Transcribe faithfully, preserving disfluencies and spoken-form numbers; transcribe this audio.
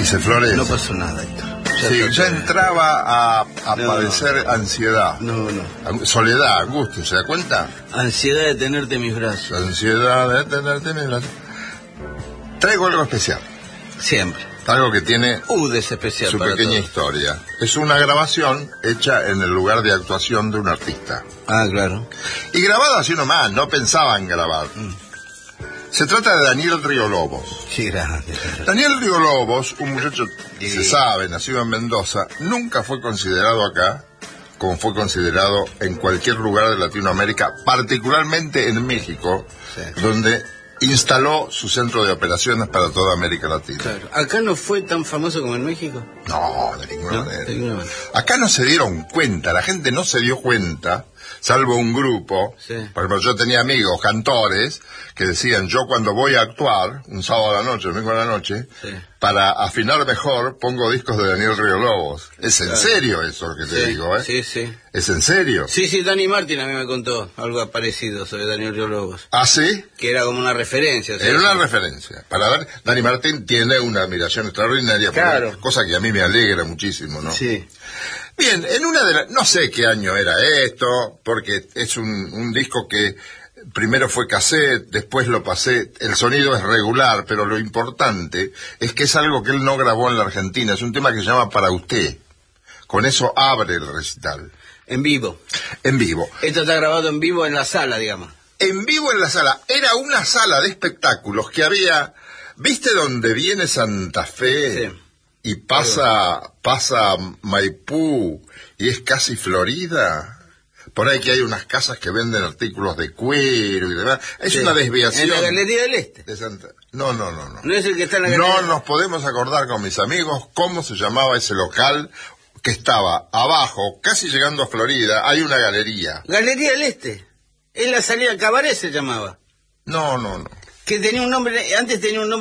dice Flores? No pasó nada, Héctor. Ya Sí, ya bien. entraba a, a No, padecer ansiedad. No, no. Soledad, angustia, ¿se da cuenta? Ansiedad de tenerte en mis brazos. Ansiedad de tenerte en mis brazos. Traigo algo especial. Siempre. Algo que tiene Uh, es especial su para pequeña todos. historia. Es una grabación hecha en el lugar de actuación de un artista. Ah, claro. Y grabado así nomás, no pensaban grabar. Mm. Se trata de Daniel Río Lobos. Sí, grande. Daniel Río Lobos, un muchacho que Sí. se sabe, nacido en Mendoza, nunca fue considerado acá como fue considerado en cualquier lugar de Latinoamérica, particularmente en México, Sí. donde instaló su centro de operaciones para toda América Latina. Claro. ¿Acá no fue tan famoso como en México? No, de ninguna No, manera. de ninguna manera. Acá no se dieron cuenta, la gente no se dio cuenta, salvo un grupo. Sí. Por ejemplo, yo tenía amigos cantores que decían, yo cuando voy a actuar, un sábado a la noche, un domingo a la noche, Sí. para afinar mejor, pongo discos de Daniel Río Lobos. Es en Claro. serio eso lo que te Sí, digo, ¿eh? sí, sí. Es en serio. Sí, sí, Dani Martín a mí me contó algo parecido sobre Daniel Río Lobos. ¿Ah, sí? Que era como una referencia. O sea, Era una sí. referencia. Para ver, Dani Martín tiene una admiración extraordinaria, por Claro. él, cosa que a mí me alegra muchísimo, ¿no? Sí. Bien, en una de las... No sé qué año era esto, porque es un, un disco que primero fue cassette, después lo pasé, el sonido es regular, pero lo importante es que es algo que él no grabó en la Argentina, es un tema que se llama Para Usted. Con eso abre el recital. En vivo. En vivo. Esto está grabado en vivo en la sala, digamos. En vivo en la sala. Era una sala de espectáculos que había... ¿Viste dónde viene Santa Fe? Sí. Y pasa, pasa Maipú y es casi Florida. Por ahí que hay unas casas que venden artículos de cuero y demás. Es Sí. una desviación. En la Galería del Este. de Santa... No, no, no, no. No es el que está en la Galería. No nos podemos acordar con mis amigos cómo se llamaba ese local que estaba abajo, casi llegando a Florida. Hay una galería. Galería del Este. Es la salida Cabaret se llamaba. No, no, no. Que tenía un nombre, antes tenía un nombre